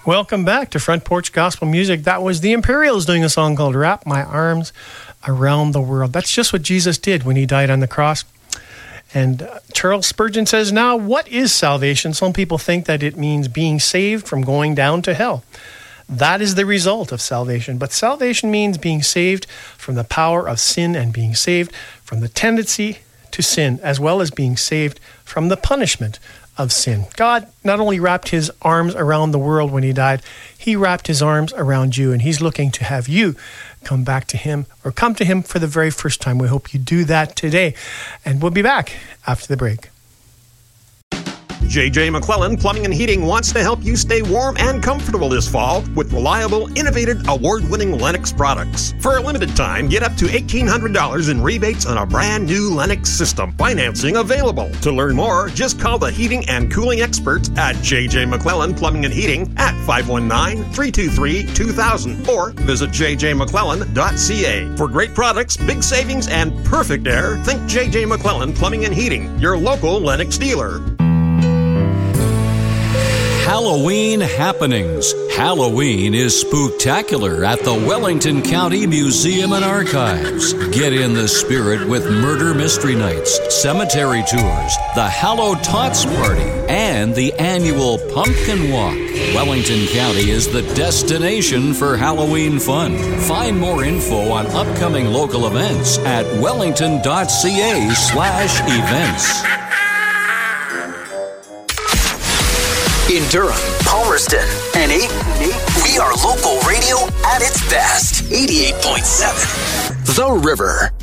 Welcome back to Front Porch Gospel Music. That was the Imperials doing a song called Wrap My Arms Around the World. That's just what Jesus did when he died on the cross. And Charles Spurgeon says, now, what is salvation? Some people think that it means being saved from going down to hell. That is the result of salvation. But salvation means being saved from the power of sin and being saved from the tendency to sin, as well as being saved from the punishment of sin. God not only wrapped his arms around the world when he died, he wrapped his arms around you, and he's looking to have you come back to him or come to him for the very first time. We hope you do that today, and we'll be back after the break. J.J. McClellan Plumbing and Heating wants to help you stay warm and comfortable this fall with reliable, innovative, award-winning Lennox products. For a limited time, get up to $1,800 in rebates on a brand new Lennox system. Financing available. To learn more, just call the heating and cooling experts at J.J. McClellan Plumbing and Heating at 519-323-2000 or visit jjmcclellan.ca. For great products, big savings, and perfect air, think J.J. McClellan Plumbing and Heating, your local Lennox dealer. Halloween happenings. Halloween is spooktacular at the Wellington County Museum and Archives. Get in the spirit with murder mystery nights, cemetery tours, the Hallow Tots Party, and the annual Pumpkin Walk. Wellington County is the destination for Halloween fun. Find more info on upcoming local events at wellington.ca/events. In Durham, Palmerston, and Ayton, we are local radio at its best. 88.7 The River.